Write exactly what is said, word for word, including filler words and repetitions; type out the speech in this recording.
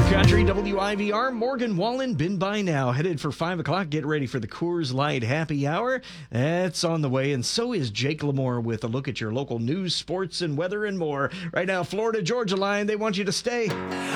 Country, W I V R, Morgan Wallen, been by now. Headed for five o'clock. Get ready for the Coors Light Happy Hour. That's on the way, and so is Jake Lamore with a look at your local news, sports, and weather and more. Right now, Florida Georgia line, they want you to stay.